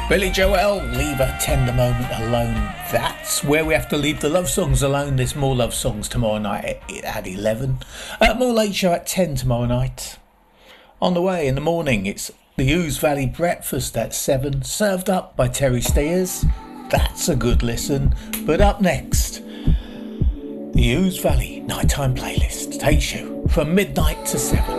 Billy Joel, leave a tender moment alone. That's where we have to leave the love songs alone. There's more love songs tomorrow night at 11. More Late Show at 10 tomorrow night. On the way in the morning, it's the Ouse Valley Breakfast at 7, served up by Terry Steers. That's a good listen. But up next, the Ouse Valley Nighttime Playlist takes you from midnight to 7.